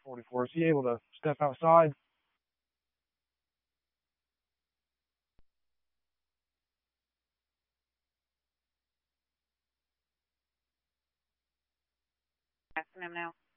44. Is he able to step outside? Asking him now.